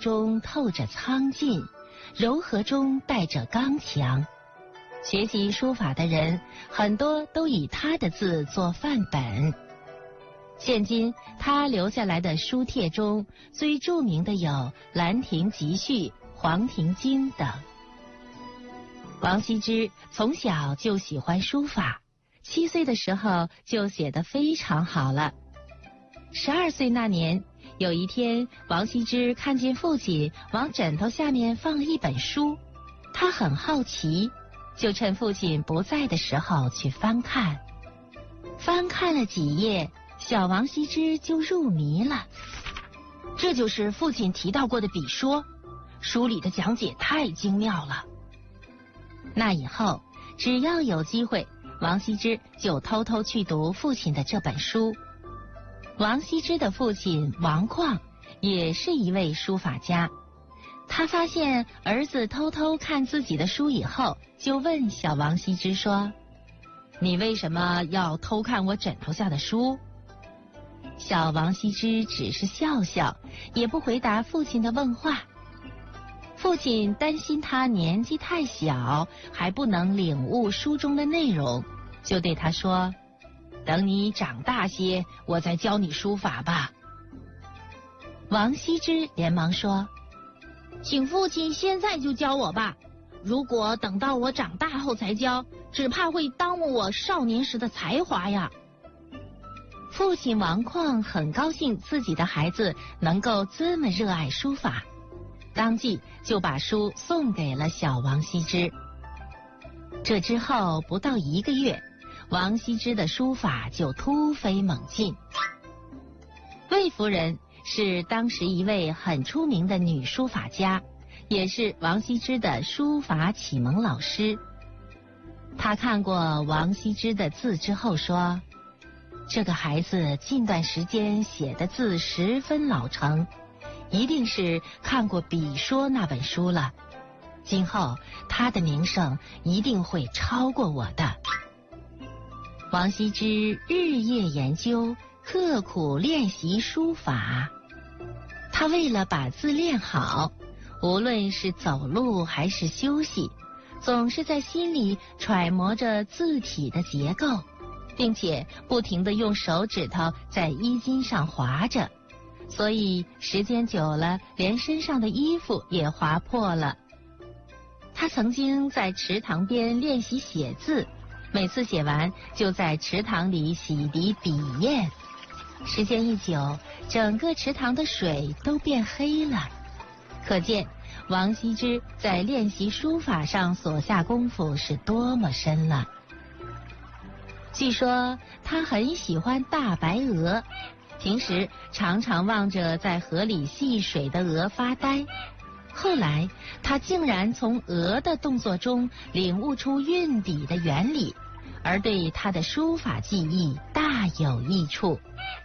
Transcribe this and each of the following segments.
中透着苍劲，柔和中带着刚强。学习书法的人很多都以他的字做范本。现今他留下来的书帖中，最著名的有《兰亭集序》《黄庭经》等。王羲之从小就喜欢书法，7岁的时候就写得非常好了。12岁那年，有一天，王羲之看见父亲往枕头下面放了一本书，他很好奇，就趁父亲不在的时候去翻看。翻看了几页，小王羲之就入迷了。这就是父亲提到过的笔说，书里的讲解太精妙了。那以后，只要有机会，王羲之就偷偷去读父亲的这本书。王羲之的父亲王旷也是一位书法家，他发现儿子偷偷看自己的书以后，就问小王羲之说：“你为什么要偷看我枕头下的书？”小王羲之只是笑笑，也不回答父亲的问话。父亲担心他年纪太小，还不能领悟书中的内容，就对他说：“等你长大些，我再教你书法吧。”王羲之连忙说：“请父亲现在就教我吧，如果等到我长大后才教，只怕会耽误我少年时的才华呀。”父亲王旷很高兴自己的孩子能够这么热爱书法，当即就把书送给了小王羲之。这之后不到1个月，王羲之的书法就突飞猛进。魏夫人是当时一位很出名的女书法家，也是王羲之的书法启蒙老师。她看过王羲之的字之后说：“这个孩子近段时间写的字十分老成，一定是看过《笔说》那本书了。今后他的名声一定会超过我的。”王羲之日夜研究，刻苦练习书法。他为了把字练好，无论是走路还是休息，总是在心里揣摩着字体的结构，并且不停地用手指头在衣襟上划着，所以时间久了，连身上的衣服也划破了。他曾经在池塘边练习写字，每次写完就在池塘里洗涤笔砚，时间一久，整个池塘的水都变黑了。可见王羲之在练习书法上所下功夫是多么深了。据说他很喜欢大白鹅，平时常常望着在河里戏水的鹅发呆。后来他竟然从鹅的动作中领悟出运笔的原理，而对他的书法技艺大有益处。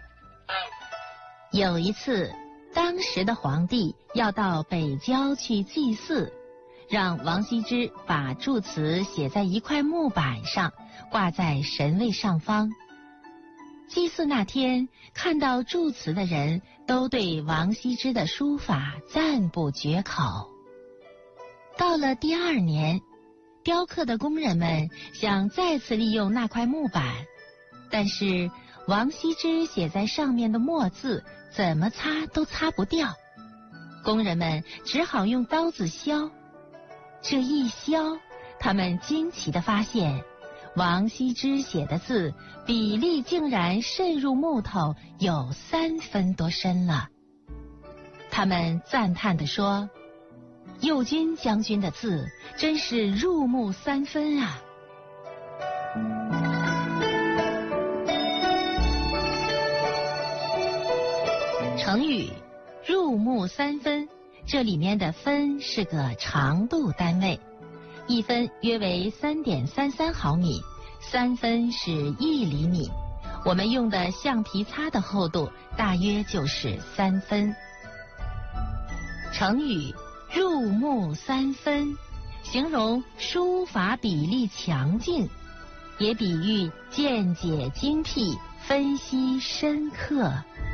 有一次，当时的皇帝要到北郊去祭祀，让王羲之把祝词写在一块木板上，挂在神位上方。祭祀那天，看到祝词的人都对王羲之的书法赞不绝口。到了第2年，雕刻的工人们想再次利用那块木板，但是王羲之写在上面的墨字怎么擦都擦不掉，工人们只好用刀子削。这一削，他们惊奇地发现，王羲之写的字比例竟然渗入木头有3分多深了。他们赞叹地说：“右军将军的字真是入木3分啊！”成语“入木3分”，这里面的分是个长度单位，1分约为3.33毫米，3分是1厘米。我们用的橡皮擦的厚度大约就是3分。成语“入木3分”形容书法笔力强劲，也比喻见解精辟，分析深刻。